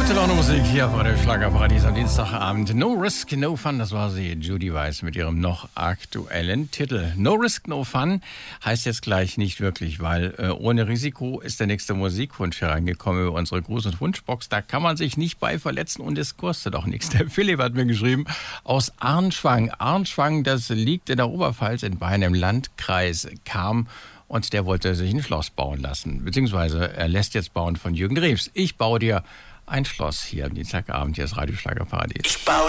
Gute Laune Musik hier bei der Schlagerparadies am Dienstagabend. No Risk, No Fun, das war sie, Judy Weiss mit ihrem noch aktuellen Titel. No Risk, No Fun heißt jetzt gleich nicht wirklich, weil ohne Risiko ist der nächste Musikwunsch hereingekommen über unsere Gruß- und Wunschbox. Da kann man sich nicht bei verletzen und es kostet auch nichts. Der Philipp hat mir geschrieben, aus Arnschwang. Arnschwang, das liegt in der Oberpfalz in Bayern im Landkreis Cham. Und der wollte sich ein Schloss bauen lassen, beziehungsweise er lässt jetzt bauen von Jürgen Drews. Ich baue dir ein Schloss hier am Dienstagabend, hier ist Radio Schlagerparadies.